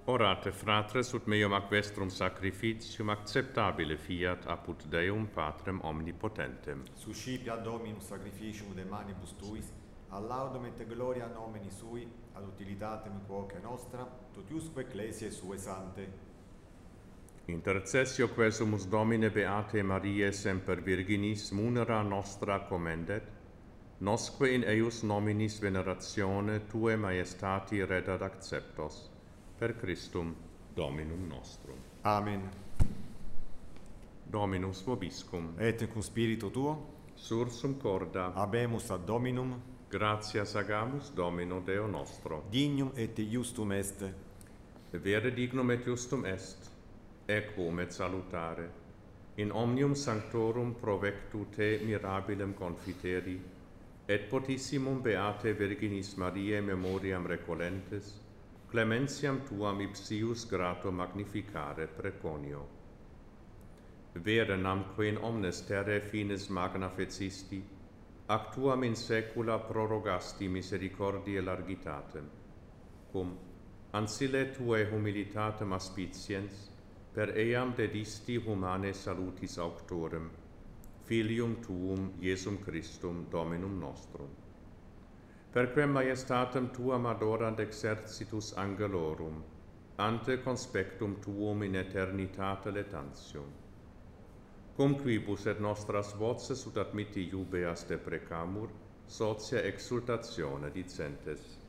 Orate, fratres, ut meum ac vestrum sacrificium acceptabile fiat apud Deum Patrem omnipotentem. Suscipia Dominum sacrificium de manibus tuis, ad laudum et gloria nomini sui, ad utilitatem quoque nostra, totiusque ecclesiae sue sante. Intercessio quesumus Domine Beate Mariae semper Virginis munera nostra commendet, nosque in eius nominis veneratione Tuae Majestati reddat acceptos, per Christum Dominum nostrum. Amen. Dominus vobiscum, Et cum spiritu tuo, sursum corda, habemus ad Dominum, gratias agamus Domino Deo nostro. dignum et iustum est, Vere dignum et justum est, equum et salutare, in omnium sanctorum provectu te mirabilem confiteri, et potissimum Beate Virginis Mariae memoriam recolentes, clementiam tuam ipsius grato magnificare preconio. Vere namque in omnes terrae finis magna fecisti, ac tuam in saecula prorogasti misericordiae largitatem, cum ancille tuae humilitatem aspiciens, per eam dedisti humane salutis auctorem, Filium tuum Iesum Christum Dominum nostrum. Perquem majestatem tuam adorant exercitus angelorum, ante conspectum tuum in eternitate letantium. Cum quibus et nostras voces ut admitti iubeas deprecamur, socia exultatione dicentes.